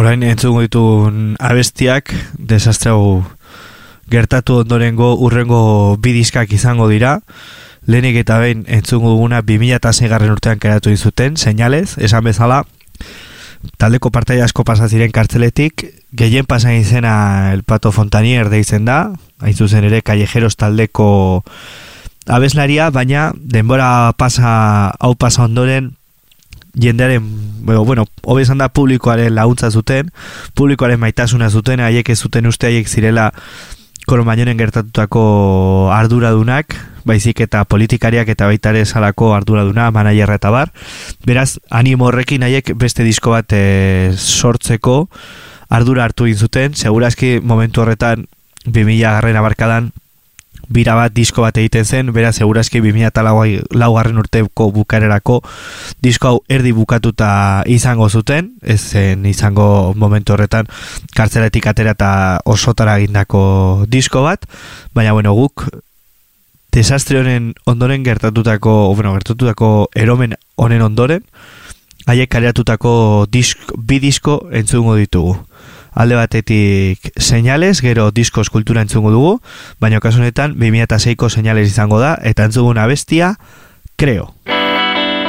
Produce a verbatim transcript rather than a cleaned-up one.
orain entzungo ditun abestiak desastre hau gertatu ondorengo urrengo bidiskak izango dira. Lehenik eta behin entzungo duguna bi mila seigarren urtean kreatu dizuten, Señales, esan bezala, taldeko partaide asko pasa ziren kartzeletik, gehien pasa izena El Pato Fontanier deitzen da, hain zuzen ere Callejeros taldeko abeslaria, baina denbora pasa, hau pasa ondoren, jendearen, bueno, bueno hobe esan da publikoaren laguntza zuten, publikoaren maitasuna zuten, haiek ez zuten uste haiek zirela Kolomainonen gertatutako arduradunak, baizik eta politikariak eta baita ere salako arduraduna, managerra eta bar. Beraz, animo horrekin haiek beste disko bat e, sortzeko ardura hartu zuten. Segurazki momentu horretan bi mila garren abarkadan bira bat disko bat egiten zen, beraz segurazki bi mila laugarren urteko bukarerako disko hau erdi bukatuta izango zuten, ez zen izango momentu horretan kartzelatik atera eta osotara egindako disko bat, baina bueno, guk desastre honen ondoren gertatutako, bueno, gertatutako eromen honen ondoren, haiek kareatutako disk, bi disko entzungo ditugu. Alde batetik Señales, gero disko eskultura entzungo dugu, baina kasu honetan bi mila seiko Señales izango da, eta entzuguna bestia, Creo.